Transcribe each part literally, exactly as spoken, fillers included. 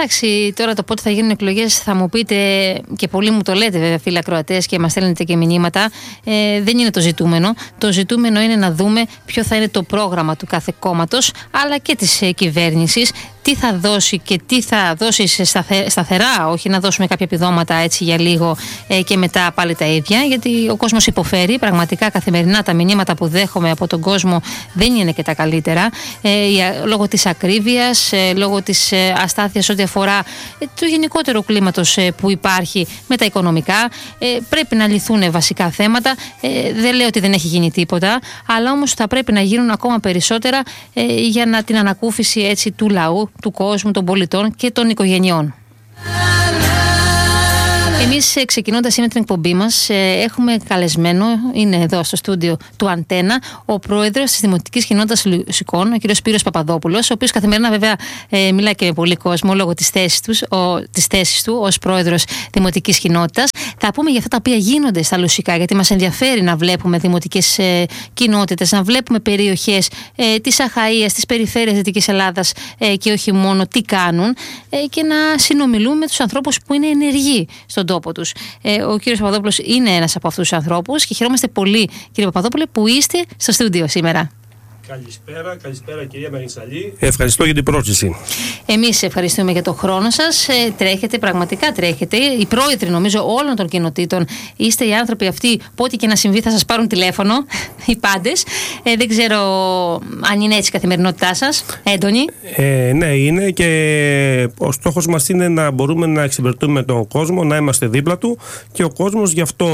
Εντάξει, τώρα το πότε θα γίνουν εκλογές θα μου πείτε, και πολλοί μου το λέτε βέβαια, φίλοι ακροατές, και μας στέλνετε και μηνύματα. Ε, δεν είναι το ζητούμενο. Το ζητούμενο είναι να δούμε ποιο θα είναι το πρόγραμμα του κάθε κόμματος, αλλά και της ε, κυβέρνησης. Τι θα δώσει και τι θα δώσει σταθε, σταθερά, όχι να δώσουμε κάποια επιδόματα έτσι για λίγο ε, και μετά πάλι τα ίδια, γιατί ο κόσμος υποφέρει. Πραγματικά καθημερινά τα μηνύματα που δέχομαι από τον κόσμο δεν είναι και τα καλύτερα, ε, λόγω της ακρίβειας, ε, λόγω της ε, αστάθειας ό,τι αφορά ε, το γενικότερο κλίματος ε, που υπάρχει με τα οικονομικά. Ε, πρέπει να λυθούν βασικά θέματα. Ε, δεν λέω ότι δεν έχει γίνει τίποτα, αλλά όμως θα πρέπει να γίνουν ακόμα περισσότερα ε, για να την ανακούφιση έτσι του λαού, του κόσμου, των πολιτών και των οικογενειών. Εμείς ξεκινώντας σήμερα την εκπομπή μας έχουμε καλεσμένο, είναι εδώ στο στούντιο του Αντένα, ο πρόεδρος της Δημοτικής Κοινότητας Λουσικών, ο κ. Σπύρος Παπαδόπουλος, ο οποίος καθημερινά βέβαια ε, μιλάει και με πολύ κόσμο λόγω της θέσης, τους, ο, της θέσης του ως πρόεδρος Δημοτικής Κοινότητας. Θα πούμε για αυτά τα οποία γίνονται στα Λουσικά, γιατί μας ενδιαφέρει να βλέπουμε δημοτικές ε, κοινότητες, να βλέπουμε περιοχές ε, της Αχαΐας, της περιφέρειας Δυτικής Ελλάδας ε, και όχι μόνο τι κάνουν, ε, και να συνομιλούμε με τους ανθρώπους που είναι ενεργοί στον τόπο τους. Ε, ο κύριος Παπαδόπουλος είναι ένας από αυτούς τους ανθρώπους και χαιρόμαστε πολύ, κύριε Παπαδόπουλε, που είστε στο στούντιο σήμερα. Καλησπέρα, καλησπέρα κυρία Μαρινσαλή. Ευχαριστώ για την πρόσκληση. Εμείς ευχαριστούμε για τον χρόνο σας. Ε, τρέχετε, πραγματικά τρέχετε. Οι πρόεδροι, νομίζω, όλων των κοινοτήτων είστε οι άνθρωποι αυτοί που ό,τι και να συμβεί θα σας πάρουν τηλέφωνο, οι πάντες. Ε, δεν ξέρω αν είναι έτσι η καθημερινότητά σας. Έντονη. Ε, ναι, είναι, και ο στόχος μας είναι να μπορούμε να εξυπηρετούμε τον κόσμο, να είμαστε δίπλα του, και ο κόσμος γι' αυτό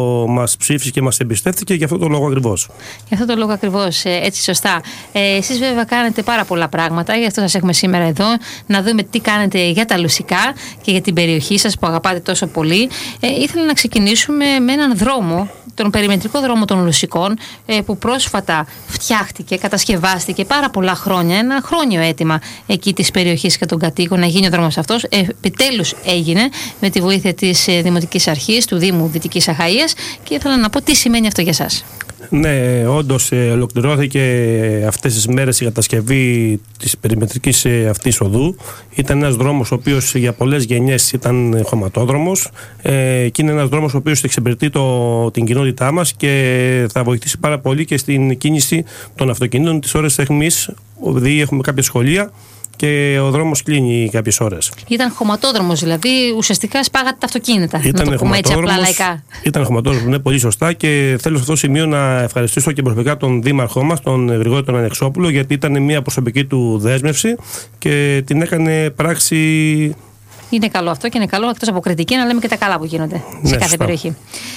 μας ψήφισε και μας εμπιστεύτηκε, γι' αυτό το λόγο ακριβώς. Γι' αυτό το λόγο ακριβώς, έτσι σωστά. Ε, εσείς βέβαια κάνετε πάρα πολλά πράγματα, γι' αυτό σας έχουμε σήμερα εδώ, να δούμε τι κάνετε για τα Λουσικά και για την περιοχή σας που αγαπάτε τόσο πολύ. Ε, ήθελα να ξεκινήσουμε με έναν δρόμο, τον περιμετρικό δρόμο των Λουσικών, ε, που πρόσφατα φτιάχτηκε, κατασκευάστηκε πάρα πολλά χρόνια, ένα χρόνιο αίτημα εκεί της περιοχής και των κατοίκων να γίνει ο δρόμος αυτός. Ε, επιτέλους έγινε με τη βοήθεια της ε, Δημοτικής Αρχής του Δήμου Δυτικής Αχαΐας, και ήθελα να πω τι σημαίνει αυτό για σας. Ναι, όντως ε, ολοκληρώθηκε αυτές τις μέρες η κατασκευή της περιμετρικής ε, αυτής οδού. Ήταν ένας δρόμος ο οποίος για πολλές γενιές ήταν χωματόδρομος, ε, και είναι ένας δρόμος ο οποίος εξυπηρετεί το, την κοινότητά μας και θα βοηθήσει πάρα πολύ και στην κίνηση των αυτοκινήτων τις ώρες αιχμής, δηλαδή έχουμε κάποια σχολεία και ο δρόμος κλείνει κάποιες ώρες. Ήταν χωματόδρομος, δηλαδή ουσιαστικά σπάγατε τα αυτοκίνητα. Ήταν να το πούμε έτσι απλά λαϊκά. Ήταν χωματόδρομος, ναι, πολύ σωστά, και θέλω σε αυτό το σημείο να ευχαριστήσω και προσωπικά τον δήμαρχό μας, τον Γρηγόρη τον Ανεξόπουλο, γιατί ήταν μια προσωπική του δέσμευση και την έκανε πράξη. Είναι καλό αυτό, και είναι καλό εκτός από κριτική να λέμε και τα καλά που γίνονται σε ναι, κάθε σωστά. περιοχή.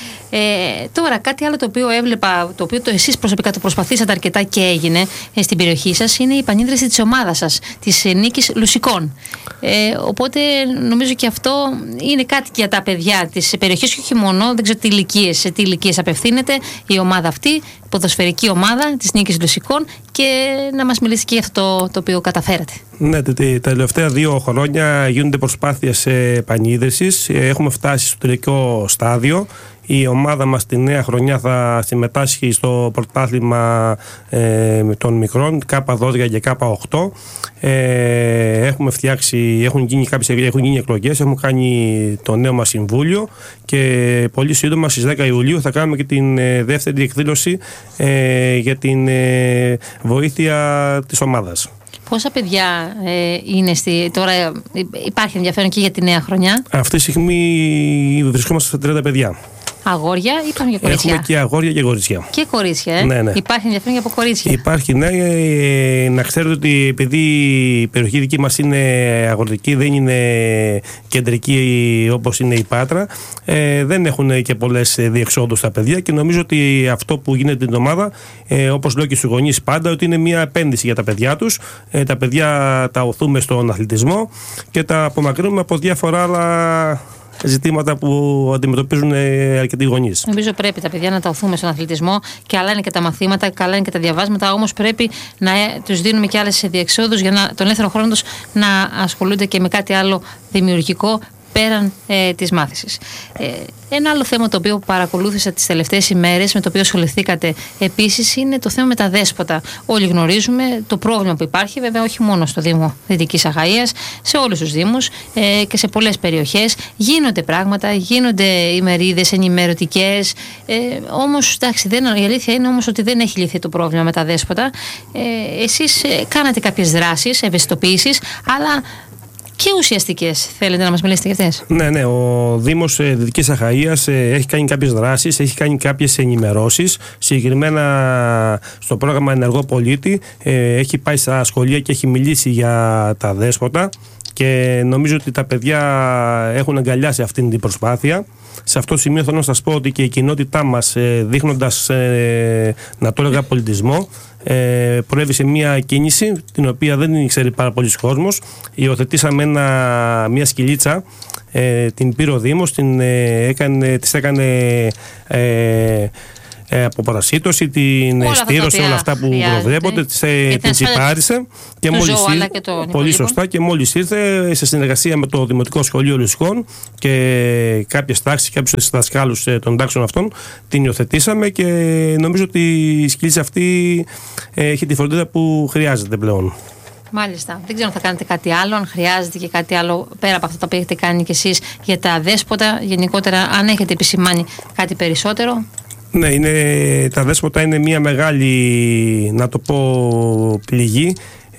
Ε, τώρα κάτι άλλο το οποίο έβλεπα, το οποίο το εσείς προσωπικά το προσπαθήσατε αρκετά και έγινε ε, στην περιοχή σας, είναι η επανίδρυση της ομάδας σας, της ε, Νίκης Λουσικών. Ε, οπότε νομίζω και αυτό είναι κάτι για τα παιδιά της περιοχής και όχι μόνο, δεν ξέρω τι ηλικίες, σε τι ηλικίες απευθύνεται η ομάδα αυτή, η ποδοσφαιρική ομάδα της Νίκης Λουσικών, και να μας μιλήσει και για αυτό το, το οποίο καταφέρατε. Ναι, τα τελευταία δύο χρόνια γίνονται προσπάθειες επανίδρυσης. Έχουμε φτάσει στο τελικό στάδιο. Η ομάδα μας τη νέα χρονιά θα συμμετάσχει στο πρωτάθλημα ε, των μικρών Κάπα δώδεκα και Κάπα οκτώ. Ε, έχουμε φτιάξει, έχουν γίνει κάποιες έχουν γίνει εκλογές, έχουμε κάνει το νέο μας συμβούλιο, και πολύ σύντομα στις δέκα Ιουλίου θα κάνουμε και την ε, δεύτερη εκδήλωση ε, για την ε, βοήθεια της ομάδας. Πόσα παιδιά ε, είναι στη, τώρα, ε, υπάρχει ενδιαφέρον και για τη νέα χρονιά? Αυτή τη στιγμή βρισκόμαστε στα τριάντα παιδιά. Αγόρια ή υπάρχουν και κορίτσια? Έχουμε και αγόρια και κορίτσια. Και κορίτσια, ε. Ναι, ναι. Υπάρχει ενδιαφέρον και από κορίτσια? Υπάρχει, ναι. Ε, να ξέρετε ότι επειδή η περιοχή δική μας είναι αγροτική, δεν είναι κεντρική όπως είναι η Πάτρα, ε, δεν έχουν και πολλές διεξόδους στα παιδιά, και νομίζω ότι αυτό που γίνεται την εβδομάδα, ε, όπως λέω και στους γονείς πάντα, ότι είναι μια επένδυση για τα παιδιά τους. Ε, τα παιδιά τα οθούμε στον αθλητισμό και τα απομακρύνουμε από διάφορα άλλα ζητήματα που αντιμετωπίζουν αρκετοί γονείς. Νομίζω πρέπει τα παιδιά να τα οθούμε στον αθλητισμό, και καλά είναι και τα μαθήματα, καλά είναι και τα διαβάσματα, όμως πρέπει να τους δίνουμε και άλλες διεξόδους για να, τον ελεύθερο χρόνο τους να ασχολούνται και με κάτι άλλο δημιουργικό, πέραν ε, της μάθησης. Ε, ένα άλλο θέμα το οποίο παρακολούθησα τις τελευταίες ημέρες, με το οποίο ασχοληθήκατε επίσης, είναι το θέμα με τα δέσποτα. Όλοι γνωρίζουμε το πρόβλημα που υπάρχει, βέβαια όχι μόνο στο Δήμο Δυτικής Αχαΐας, σε όλους τους Δήμους ε, και σε πολλές περιοχές. Γίνονται πράγματα, γίνονται ημερίδες ενημερωτικές, ε, όμως εντάξει, δεν, η αλήθεια είναι όμως ότι δεν έχει λυθεί το πρόβλημα με τα δέσποτα. Ε, εσείς ε, κάνατε κάποιες δράσεις, ευαισθητοποίησεις, αλλά και ουσιαστικές. Θέλετε να μας μιλήσετε για αυτές? Ναι, ναι. Ο Δήμος Δυτικής Αχαΐας έχει κάνει κάποιες δράσεις, έχει κάνει κάποιες ενημερώσεις. Συγκεκριμένα στο πρόγραμμα Ενεργό Πολίτη έχει πάει στα σχολεία και έχει μιλήσει για τα δέσποτα. Και νομίζω ότι τα παιδιά έχουν αγκαλιάσει αυτήν την προσπάθεια. Σε αυτό το σημείο θέλω να σας πω ότι και η κοινότητά μας, δείχνοντας, να το έλεγα, πολιτισμό, προέβη σε μια κίνηση την οποία δεν ήξερε πάρα πολλοί κόσμος. Υιοθετήσαμε ένα, μια σκυλίτσα, την πήρε ο Δήμος, την έκανε, της έκανε ε, Ε, από παρασίτωση, την στήρωση, όλα αυτά που προβλέπονται, την τσιπάρισε και μόλις ήρθε, και πολύ σωστά, και μόλις ήρθε σε συνεργασία με το Δημοτικό Σχολείο Λουσικών και κάποιες τάξεις, κάποιους δασκάλους των τάξεων αυτών, την υιοθετήσαμε και νομίζω ότι η σκυλίτσα αυτή έχει τη φροντίδα που χρειάζεται πλέον. Μάλιστα. Δεν ξέρω αν θα κάνετε κάτι άλλο, αν χρειάζεται και κάτι άλλο πέρα από αυτά που έχετε κάνει κι εσείς για τα δέσποτα. Γενικότερα, αν έχετε επισημάνει κάτι περισσότερο. Ναι, είναι, τα δέσποτα είναι μια μεγάλη, να το πω, πληγή.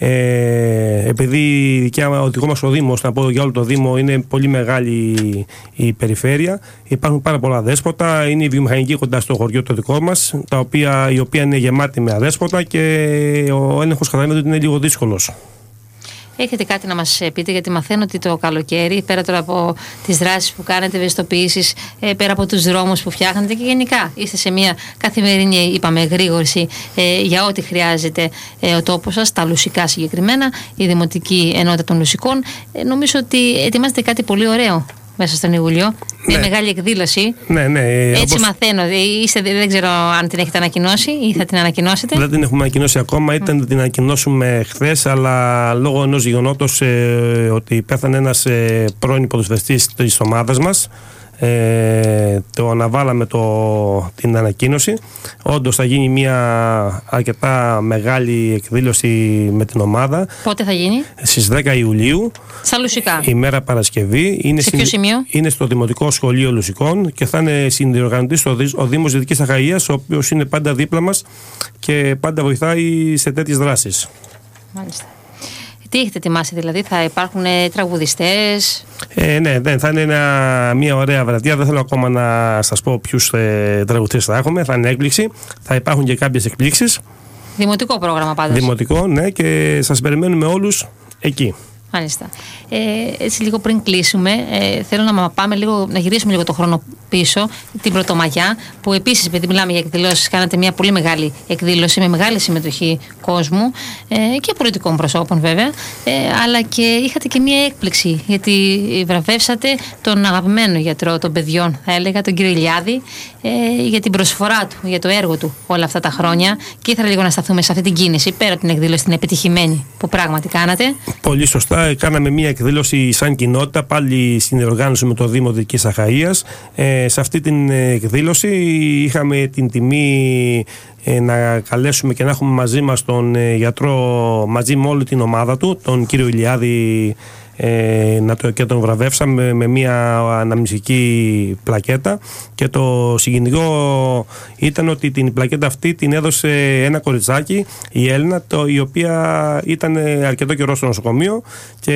Ε, επειδή ο δικό μας ο Δήμος, να πω για όλο το Δήμο, είναι πολύ μεγάλη η περιφέρεια. Υπάρχουν πάρα πολλά δέσποτα. Είναι η βιομηχανική κοντά στο χωριό το δικό μας, τα οποία, η οποία είναι γεμάτη με αδέσποτα και ο έλεγχος καταλαβαίνετε ότι είναι λίγο δύσκολος. Έχετε κάτι να μας πείτε, γιατί μαθαίνω ότι το καλοκαίρι, πέρα τώρα από τις δράσεις που κάνετε, ευαισθητοποιήσεις, πέρα από τους δρόμους που φτιάχνετε και γενικά είστε σε μια καθημερινή, είπαμε, εγρήγορση ε, για ό,τι χρειάζεται ε, ο τόπος σας, τα Λουσικά συγκεκριμένα, η Δημοτική Ενότητα των Λουσικών. Ε, νομίζω ότι ετοιμάζετε κάτι πολύ ωραίο μέσα στον Ιούλιο. Ναι. Μια μεγάλη εκδήλωση. Ναι, ναι. Έτσι όπως... μαθαίνω. Είστε, δεν ξέρω αν την έχετε ανακοινώσει ή θα την ανακοινώσετε. Δεν την έχουμε ανακοινώσει ακόμα. Ήταν να την ανακοινώσουμε χθες, αλλά λόγω ενός γεγονότος ε, ότι πέθανε ένας ε, πρώην ποδοσφαιριστής της ομάδας μας. Ε, το αναβάλαμε το, την ανακοίνωση. Όντως θα γίνει μια αρκετά μεγάλη εκδήλωση με την ομάδα. Πότε θα γίνει? Στις δέκα Ιουλίου. Στα Λουσικά. Ημέρα Παρασκευή. Είναι σε ποιο σημείο? Είναι στο Δημοτικό Σχολείο Λουσικών και θα είναι συνδιοργανωτής ο Δήμος Δυτικής Αχαΐας, ο οποίος είναι πάντα δίπλα μας και πάντα βοηθάει σε τέτοιες δράσεις. Μάλιστα. Τι έχετε ετοιμάσει, δηλαδή, θα υπάρχουν ε, τραγουδιστές? Ε, ναι, ναι, θα είναι ένα, μια ωραία βραδιά. Δεν θέλω ακόμα να σας πω ποιους ε, τραγουδιστές θα έχουμε. Θα είναι έκπληξη. Θα υπάρχουν και κάποιες εκπλήξεις. Δημοτικό πρόγραμμα πάντως. Δημοτικό, ναι, και σας περιμένουμε όλους εκεί. Μάλιστα. Ε, έτσι λίγο πριν κλείσουμε, ε, θέλω να πάμε λίγο, να γυρίσουμε λίγο το χρόνο πίσω, την Πρωτομαγιά, που επίσης, επειδή μιλάμε για εκδηλώσεις, κάνατε μια πολύ μεγάλη εκδήλωση με μεγάλη συμμετοχή κόσμου ε, και πολιτικών προσώπων βέβαια, ε, αλλά και είχατε και μια έκπληξη, γιατί βραβεύσατε τον αγαπημένο γιατρό των παιδιών, θα έλεγα, τον κύριο Ηλιάδη, ε, για την προσφορά του, για το έργο του όλα αυτά τα χρόνια, και ήθελα λίγο να σταθούμε σε αυτή την κίνηση, πέρα από την εκδήλωση την επιτυχημένη που πράγματι κάνατε. Πολύ σωστά. Κάναμε μια εκδήλωση σαν κοινότητα, πάλι συνεργάνωση με το Δήμο Δυτικής Αχαΐας. Ε, σε αυτή την εκδήλωση είχαμε την τιμή ε, να καλέσουμε και να έχουμε μαζί μας τον ε, γιατρό, μαζί με όλη την ομάδα του, τον κύριο Ηλιάδη, ε, να το, και τον βραβεύσαμε με μια αναμνηστική πλακέτα, και το συγκινητικό ήταν ότι την πλακέτα αυτή την έδωσε ένα κοριτσάκι, η Έλληνα, το, η οποία ήταν αρκετό καιρό στο νοσοκομείο και,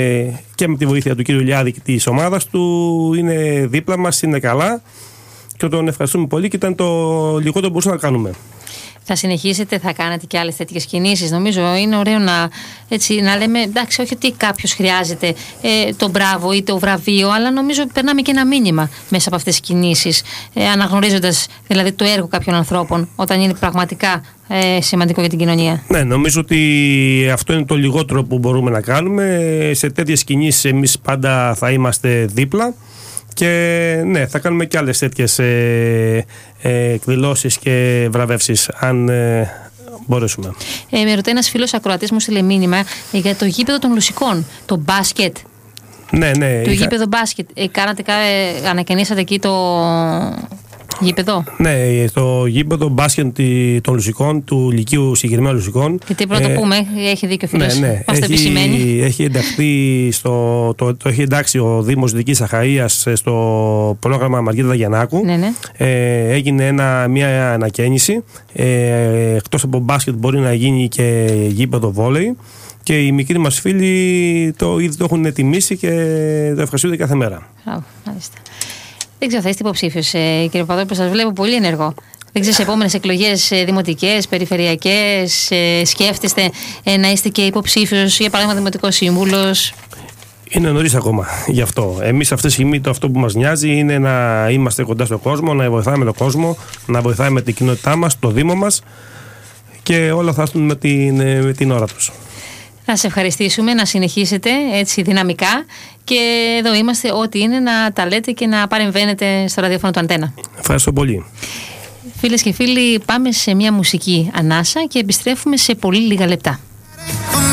και με τη βοήθεια του κύριου Ηλιάδη και της ομάδας του είναι δίπλα μας, είναι καλά και τον ευχαριστούμε πολύ και ήταν το λιγότερο που μπορούσαμε να κάνουμε. Θα συνεχίσετε, θα κάνετε και άλλες τέτοιες κινήσεις? Νομίζω είναι ωραίο να, έτσι, να λέμε, εντάξει, όχι ότι κάποιος χρειάζεται ε, το μπράβο ή το βραβείο, αλλά νομίζω περνάμε και ένα μήνυμα μέσα από αυτές τις κινήσεις, ε, αναγνωρίζοντας δηλαδή το έργο κάποιων ανθρώπων όταν είναι πραγματικά ε, σημαντικό για την κοινωνία. Ναι, νομίζω ότι αυτό είναι το λιγότερο που μπορούμε να κάνουμε. Σε τέτοιες κινήσεις εμείς πάντα θα είμαστε δίπλα. Και ναι, θα κάνουμε και άλλες τέτοιες ε, ε, εκδηλώσεις και βραβεύσεις, αν ε, μπορέσουμε. Ε, με ρωτάει ένας φίλος ακροατής, μου στείλε μήνυμα για το γήπεδο των Λουσικών, το μπάσκετ. Ναι, ναι. Το είχα... γήπεδο μπάσκετ. Ε, κάνατε, ε, ανακαινήσατε εκεί το γήπεδο. Ναι, το γήπεδο μπάσκετ των Λουσικών, του Λυκείου συγκεκριμένα Λουσικών. Γιατί πρέπει να το ε, πούμε, έχει δίκιο ο φίλος. Ναι, ναι. Μας το επισημαίνει. Έχει ενταχθεί στο, το, το έχει εντάξει ο Δήμος Δυτικής Αχαΐας στο πρόγραμμα Μαργαρίτα Δαγιαννάκου. Ναι, ναι. Ε, έγινε ένα, μια ανακαίνιση. Ε, εκτός από μπάσκετ μπορεί να γίνει και γήπεδο βόλεϊ. Και οι μικροί μας φίλοι το, ήδη το έχουν τιμήσει και το ευχαριστούνται κάθε μέρα. Μπράβο, μάλιστα. Δεν ξέρω, θα είστε υποψήφιος, ε, κύριε Παπαδόπουλο, σας βλέπω πολύ ενεργό. Δεν ξέρω, σε επόμενες εκλογές ε, δημοτικές, περιφερειακές, ε, σκέφτεστε ε, να είστε και υποψήφιος, για παράδειγμα δημοτικός σύμβουλος? Είναι νωρίς ακόμα γι' αυτό. Εμείς αυτή τη στιγμή το αυτό που μας νοιάζει είναι να είμαστε κοντά στον κόσμο, να βοηθάμε τον κόσμο, να βοηθάμε την κοινότητά μας, το Δήμο μας και όλα θα έρθουν με την, με την ώρα τους. Να σε ευχαριστήσουμε, να συνεχίσετε έτσι δυναμικά και εδώ είμαστε ό,τι είναι να τα λέτε και να παρεμβαίνετε στο ραδιόφωνο του Αντένα. Ευχαριστώ πολύ. Φίλες και φίλοι, πάμε σε μια μουσική ανάσα και επιστρέφουμε σε πολύ λίγα λεπτά.